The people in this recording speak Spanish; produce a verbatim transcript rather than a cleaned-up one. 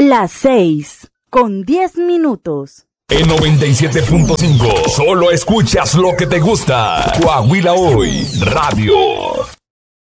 Las seis, con diez minutos. En noventa y siete punto cinco, solo escuchas lo que te gusta. Coahuila Hoy, Radio.